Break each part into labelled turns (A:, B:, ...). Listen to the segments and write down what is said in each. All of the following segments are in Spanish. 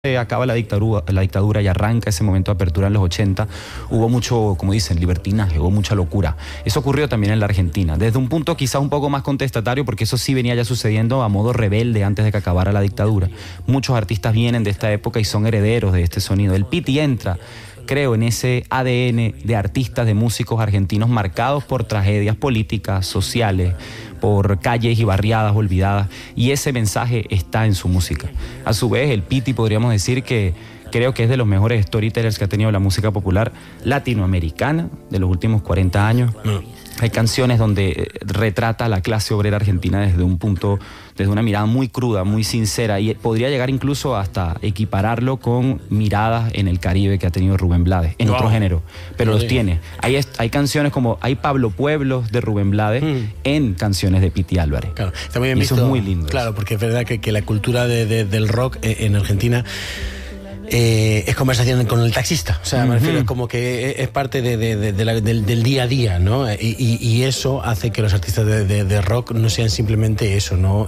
A: acaba la dictadura y arranca ese momento de apertura en los 80, hubo mucho, como dicen, libertinaje, hubo mucha locura. Eso ocurrió también en la Argentina, desde un punto quizás un poco más contestatario, porque eso sí venía ya sucediendo a modo rebelde antes de que acabara la dictadura. Muchos artistas vienen de esta época y son herederos de este sonido. El Piti entra, creo, en ese ADN de artistas, de músicos argentinos marcados por tragedias políticas, sociales, por calles y barriadas olvidadas, y ese mensaje está en su música. A su vez, el Piti podríamos decir que creo que es de los mejores storytellers que ha tenido la música popular latinoamericana de los últimos 40 años. Hay canciones donde retrata a la clase obrera argentina desde un punto, desde una mirada muy cruda, muy sincera, y podría llegar incluso hasta equipararlo con miradas en el Caribe que ha tenido Rubén Blades, en otro género, pero los tiene. Hay canciones como, hay Pablo Pueblos de Rubén Blades en canciones de Piti Álvarez.
B: Claro, está muy bien visto.
A: Eso es muy lindo.
B: Claro, porque es verdad que la cultura del rock en Argentina es conversación con el taxista, o sea, me refiero, es como que es parte del día a día, ¿no? Y eso hace que los artistas de rock no sean simplemente eso, ¿no?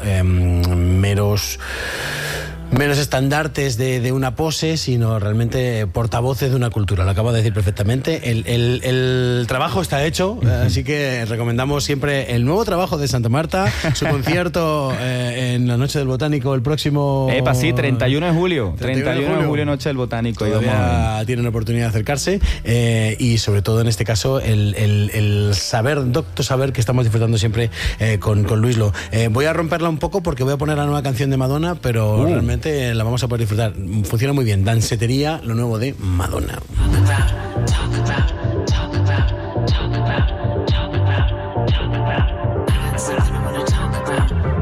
B: Menos estandartes de una pose, sino realmente portavoces de una cultura. Lo acabo de decir perfectamente. El trabajo está hecho, así que recomendamos siempre el nuevo trabajo de Santa Marta, su concierto en la Noche del Botánico el próximo...
A: Sí, 31 de julio. 31 de julio, Noche del Botánico.
B: Todavía tienen oportunidad de acercarse y sobre todo en este caso el saber, docto saber que estamos disfrutando siempre con Luislo. Voy a romperla un poco porque voy a poner la nueva canción de Madonna, pero realmente la vamos a poder disfrutar. Funciona muy bien. Dancetería, lo nuevo de Madonna.